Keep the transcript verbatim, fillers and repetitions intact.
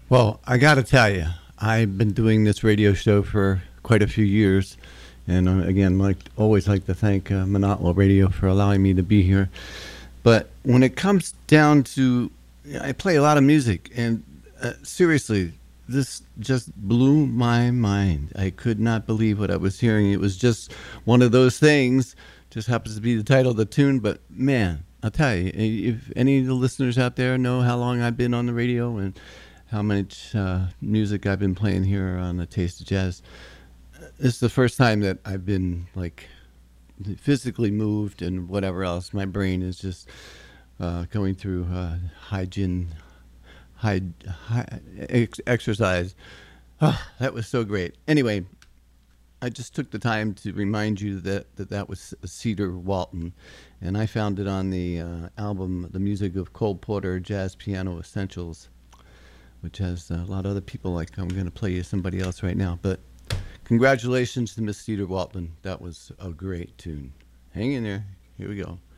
Well, I got to tell you, I've been doing this radio show for quite a few years. And uh, again, like always, like to thank uh, Monotlo Radio for allowing me to be here. But when it comes down to, I play a lot of music, and uh, seriously, this just blew my mind. I could not believe what I was hearing. It was just one of those things. Just happens to be the title of the tune, but man, I'll tell you, if any of the listeners out there know how long I've been on the radio and how much uh, music I've been playing here on the Taste of Jazz, this is the first time that I've been like physically moved and whatever else. My brain is just uh, going through uh, hygiene, high, high ex- exercise. Oh, that was so great. Anyway, I just took the time to remind you that that, that was Cedar Walton, and I found it on the uh, album The Music of Cole Porter Jazz Piano Essentials, which has a lot of other people. Like, I'm going to play you somebody else right now, but congratulations to Miss Cedar Walton. That was a great tune. Hang in there. Here we go.